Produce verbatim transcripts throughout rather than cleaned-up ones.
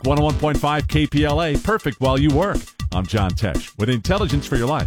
one oh one point five K P L A, perfect while you work. I'm John Tesh with Intelligence for Your Life.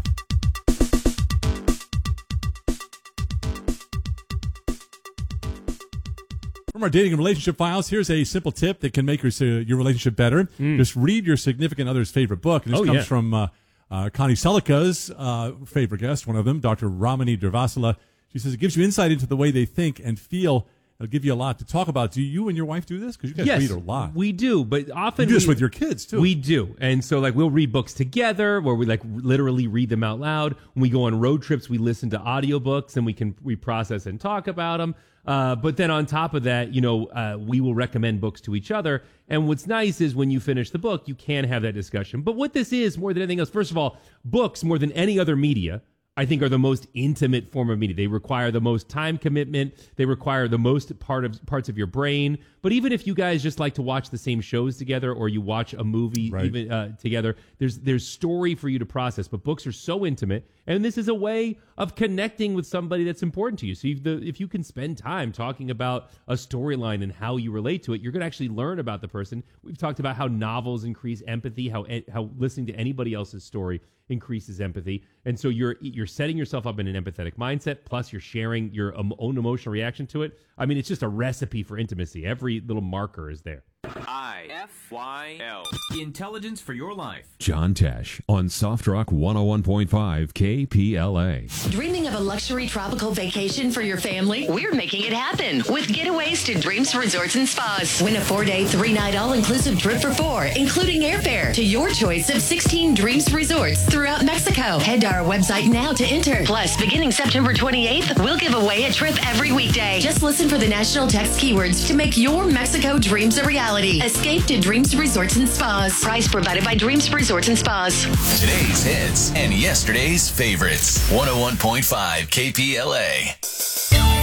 From our dating and relationship files, here's a simple tip that can make your, uh, your relationship better. Mm. Just read your significant other's favorite book. And this oh, comes yeah. from uh, uh, Connie Selika's uh, favorite guest, one of them, Doctor Ramani Durvasula. She says it gives you insight into the way they think and feel. It'll give you a lot to talk about. Do you and your wife do this? Because you guys yes, read a lot. We do, but often you do this we, with your kids too. We do, and so like we'll read books together, where we like literally read them out loud. When we go on road trips, we listen to audiobooks and we can we process and talk about them. Uh, but then on top of that, you know, uh, we will recommend books to each other. And what's nice is when you finish the book, you can have that discussion. But what this is more than anything else, first of all, books more than any other media, I think, are the most intimate form of media. They require the most time commitment. They require the most part of parts of your brain. But even if you guys just like to watch the same shows together, or you watch a movie right. even uh, together, there's there's story for you to process. But books are so intimate, and this is a way of connecting with somebody that's important to you. So if, the, if you can spend time talking about a storyline and how you relate to it, you're going to actually learn about the person. We've talked about how novels increase empathy, how how listening to anybody else's story increases empathy. And so you're you're setting yourself up in an empathetic mindset, plus you're sharing your own emotional reaction to it. I mean, it's just a recipe for intimacy. Every little marker is there. I F Y L. Intelligence for Your Life. John Tesh on Soft Rock one oh one point five K P L A. Dreaming of a luxury tropical vacation for your family? We're making it happen with Getaways to Dreams Resorts and Spas. Win a four-day, three-night all-inclusive trip for four, including airfare to your choice of sixteen Dreams Resorts throughout Mexico. Head to our website now to enter. Plus, beginning September twenty-eighth, we'll give away a trip every weekday. Just listen for the national text keywords to make your Mexico dreams a reality. Escape to Dreams Resorts and Spas. Price provided by Dreams Resorts and Spas. Today's hits and yesterday's favorites. one oh one point five K P L A.